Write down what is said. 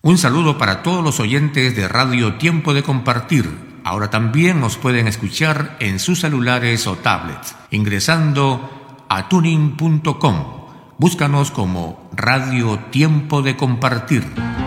Un saludo para todos los oyentes de Radio Tiempo de Compartir. Ahora también nos pueden escuchar en sus celulares o tablets, ingresando a tuning.com. Búscanos como Radio Tiempo de Compartir.